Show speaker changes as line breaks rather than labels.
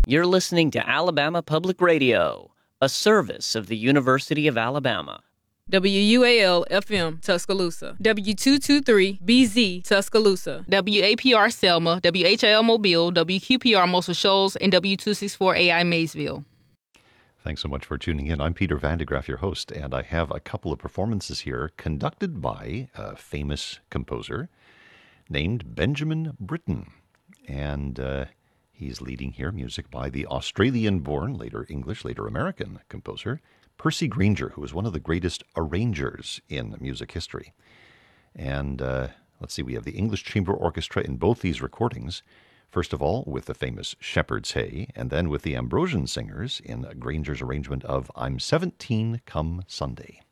You're listening to Alabama Public Radio, a service of the University of Alabama.
WUAL-FM, Tuscaloosa. W223-BZ, Tuscaloosa. WAPR Selma, WHIL Mobile, WQPR Muscle Shoals, and W264AI Maysville.
Thanks so much for tuning in. I'm Peter Van de Graaff, your host, and I have a couple of performances here conducted by a famous composer named Benjamin Britten. And he's leading here music by the Australian-born, later English, later American composer, Percy Grainger, who is one of the greatest arrangers in music history. And let's see, we have the English Chamber Orchestra in both these recordings. First of all, with the famous Shepherd's Hey, and then with the Ambrosian Singers in Grainger's arrangement of I'm 17 Come Sunday.